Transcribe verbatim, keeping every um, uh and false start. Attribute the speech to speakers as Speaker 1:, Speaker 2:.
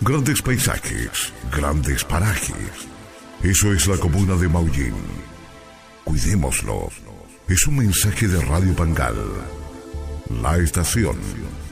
Speaker 1: Grandes paisajes, grandes parajes. Eso es la comuna de Maullín. Cuidémoslo. Es un mensaje de Radio Pangal, la estación